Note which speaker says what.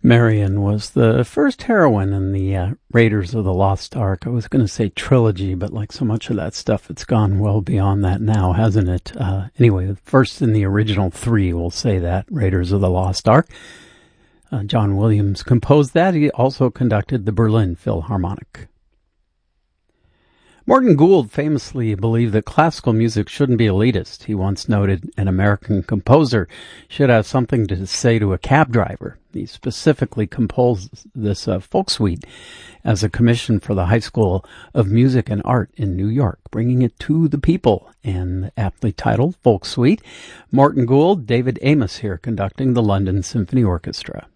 Speaker 1: Marion was the first heroine in the Raiders of the Lost Ark. I was going to say trilogy, but like so much of that stuff, it's gone well beyond that now, hasn't it? Anyway, first in the original three, we'll say that, Raiders of the Lost Ark. John Williams composed that. He also conducted the Berlin Philharmonic. Morton Gould famously believed that classical music shouldn't be elitist. He once noted an American composer should have something to say to a cab driver. He specifically composed this folk suite as a commission for the High School of Music and Art in New York, bringing it to the people, and aptly titled Folk Suite. Morton Gould, David Amos here conducting the London Symphony Orchestra.